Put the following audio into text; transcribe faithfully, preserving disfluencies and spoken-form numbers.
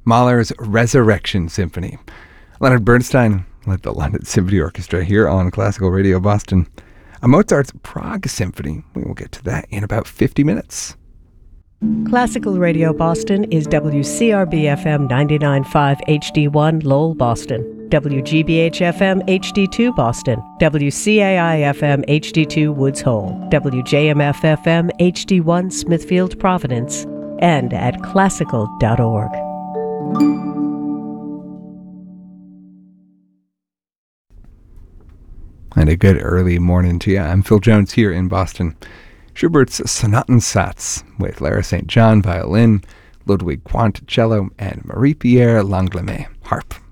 Mahler's Resurrection Symphony. Leonard Bernstein led the London Symphony Orchestra here on Classical Radio Boston. A Mozart's Prague Symphony. We will get to that in about fifty minutes. Classical Radio Boston is W C R B F M ninety-nine point five H D one Lowell, Boston, W G B H F M H D two Boston, W C A I F M H D two Woods Hole, W J M F F M H D one Smithfield, Providence, and at classical dot org. And a good early morning to you. I'm Phil Jones here in Boston. Schubert's Sonatensatz with Lara Saint John violin, Ludwig Quandt cello, and Marie-Pierre Langlois harp.